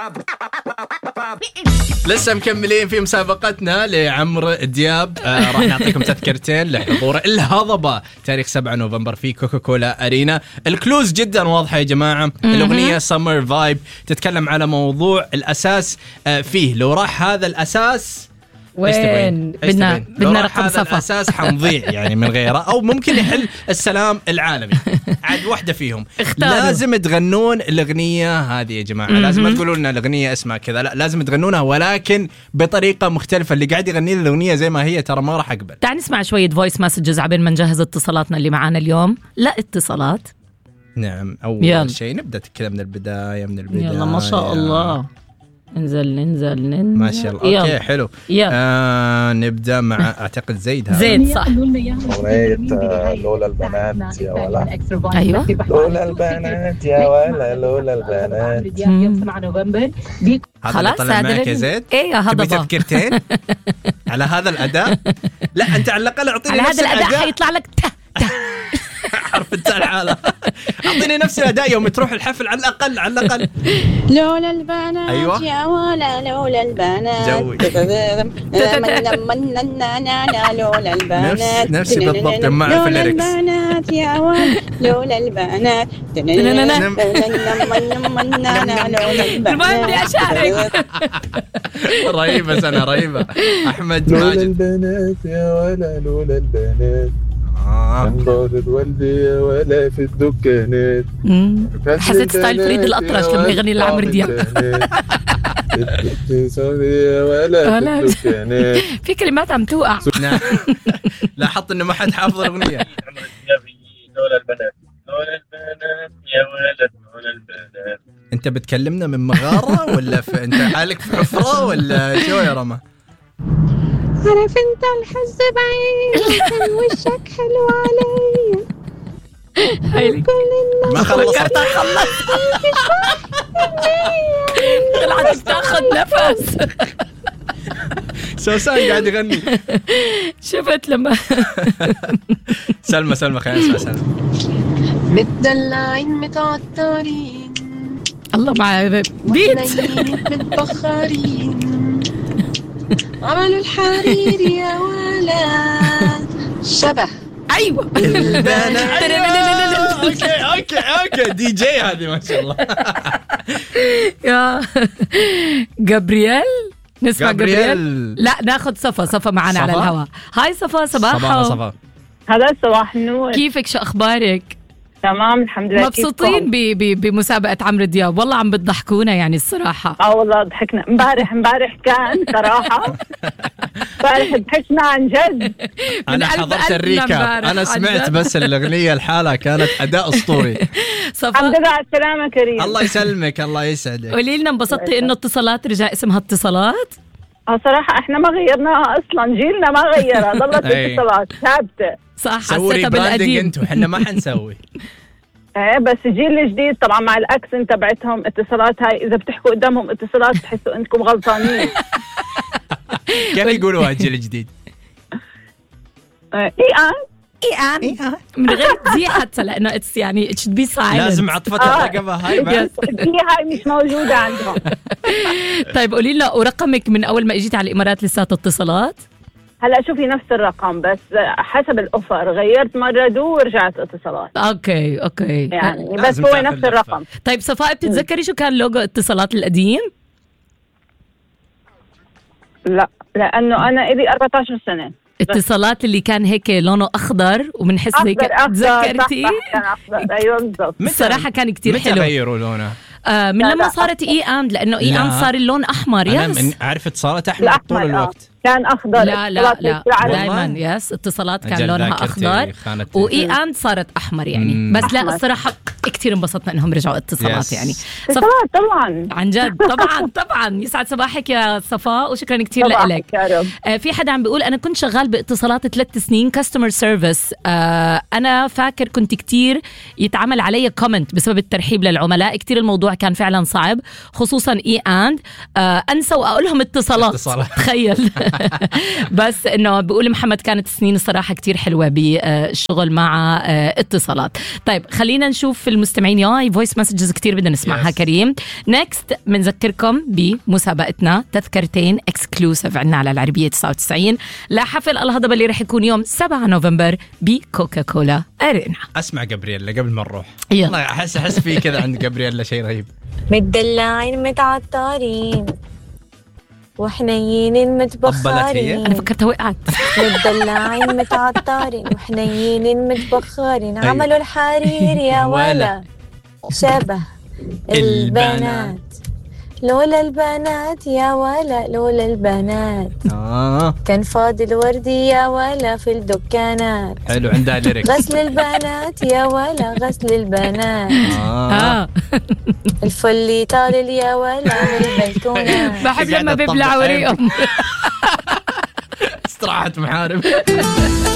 لسه مكملين في مسابقتنا لعمرو دياب. راح نعطيكم تذكرتين لحضور الهضبة تاريخ 7 نوفمبر في كوكاكولا أرينا. الكلوز جدا واضحة يا جماعة. الأغنية سمر فايب تتكلم على موضوع الأساس فيه. لو راح هذا الأساس وين بدنا رقم صفا. الأساس حنضيع يعني من غيره، أو ممكن يحل السلام العالمي. عاد واحدة فيهم لازم تغنون الأغنية هذه يا جماعة. لازم تقولوا لنا الأغنية اسمها كذا، لا لازم تغنونها ولكن بطريقة مختلفة. اللي قاعد يغني الأغنية زي ما هي ترى ما راح أقبل. تعال نسمع شوية فويس مسجز عبين ما نجهز اتصالاتنا اللي معانا اليوم. لا اتصالات. نعم أول شيء نبدأ كذا من البداية يلا ما شاء الله. ننزل ما شاء الله. اوكي حلو. نبدا مع اعتقد زيد صح. اغنيه لولا البنات يا ولا. ايوه لولا البنات يا ولا لولا البنات. يوم 7 نوفمبر خلاص طلع معك يا زيد. ايه يا هضبه تذكرتين على هذا الاداء. لا انت على الاقل اعطيني على نفس هذا الاداء حيطلع لك حرف التاء الحالة. أعطيني نفس الأداء يوم تروح الحفل على الأقل. لولا البنات أيوة. يا ولا لولا البنات جوي. لولا البنات نفسي بالضبط ما أعرف الليركس. لولا البنات يا ولا لولا البنات ما بدي أشارك. رهيبة سنة رهيبة. أحمد لولا ماجد. البنات يا ولا لولا البنات من ضارب والدي ولا في الدكانات. حسيت ستايل فريد الأطرش لما يغني لعمرو دياب. ولا في الدكانات. في كلمات عم توقع. لاحظت إنه ما حد حافظ الأغنية. لولا البنات يا ولد لولا البنات. أنت بتكلمنا من مغارة ولا أنت حالك في حفرة ولا شو يا رما؟ عارف انت الحز بعيد كان وشك حلو عليا كل ما خلصت. طلعت تاخذ نفس. سوسان قاعد يغني. شفت لما سلمى خلينا نسمع سلمى. متدلعين متعطرين الله مع بيت متبخرين عملوا الحرير يا ولد شبه. ايوه اوكي دي جي هذه ما شاء الله. يا جابرييل. نسمع جابرييل. لا ناخذ صفا معنا على الهواء. هاي صفا. صباح. هذا صباح النور. كيفك شو اخبارك؟ تمام الحمد لله. مبسوطين بمسابقة عمرو دياب؟ والله عم بتضحكونا يعني الصراحة. والله ضحكنا امبارح كان صراحة. امبارح ضحكنا عن جد. أنا حضرت الريكاب. أنا سمعت بس الأغنية الحالة كانت أداء أسطوري. الحمد لله على السلامة كريم. الله يسلمك الله يسعدك. قولي لنا انبسطتي إنه اتصالات رجع اسمها اتصالات؟ صراحة احنا ما غيرناها أصلا، جيلنا ما غيرها، ضلت اتصالات ثابتة. صح حسيتها بالقديم. انتوا احنا ما حنسوي. بس الجيل الجديد طبعا مع الاكسنت تبعتهم اتصالات. هاي اذا بتحكوا قدامهم اتصالات بتحسوا انكم غلطانين. كيف يقولوها الجيل الجديد؟ ايه من غير تزيح حتى لانه اتس يعني اتش بي سايلنت. لازم عطفتها الرقبه هاي بعد. هاي مش موجوده عندهم. طيب قولي لنا ورقمك من اول ما اجيتي على الامارات لساته اتصالات؟ هلا شوفي نفس الرقم بس حسب الاوفر غيرت مره دو ورجعت اتصالات. اوكي يعني بس هو نفس الرقم. طيب صفاء بتتذكري شو كان لوجو اتصالات القديم؟ لا لانه انا الي 14 سنه. اتصالات اللي كان هيك لونه اخضر وبنحس هيك. تذكرتي؟ كان اخضر ايوه بالضبط. الصراحه كان كتير حلو. متى غيروا لونه؟ من لما صارت اي اند لانه اي اند صار اللون احمر. انا عرفت صارت احمر طول الوقت. كان اخضر. لا دائما يس اتصالات كان لونها اخضر واي اند صارت احمر يعني. بس لا الصراحه كتير انبسطنا انهم رجعوا اتصالات يعني. طبعا عن جد طبعا يسعد صباحك يا صفاء وشكرا كتير لك. في حدا عم بيقول انا كنت شغال باتصالات 3 سنين كاستمر سيرفيس. انا فاكر كنت كتير يتعمل علي كومنت بسبب الترحيب للعملاء. كتير الموضوع كان فعلا صعب خصوصا اي اند انسى واقول لهم اتصالات. تخيل. بس انه بقول محمد كانت سنين الصراحه كتير حلوه بالشغل مع اتصالات. طيب خلينا نشوف المستمعين ياي فويس مسجز كتير بدنا نسمعها. كريم نيكست بنذكركم بمسابقتنا تذكرتين اكسكلوسيف عنا على العربية 99 لحفل الهضبة اللي رح يكون يوم 7 نوفمبر بكوكا كولا أرينا. اسمع جابرييلا قبل ما نروح. يلا احس في كذا عند جابرييلا شيء رهيب. متدلعين متعطرين وحنينين متبخرين. أنا فكرتها وقعت. متدلعين متعطرين وحنينين متبخرين. عملوا الحرير يا ولا شبه البنات. لولا البنات يا ولا لولا البنات كان فاضل وردي يا ولا في الدكانات. حلو عندها ليريك. غسل البنات يا ولا غسل البنات. الفل طالل يا ولا من البلكونات. بحب لما بيبلعوا ريقهم. استراحة محارب.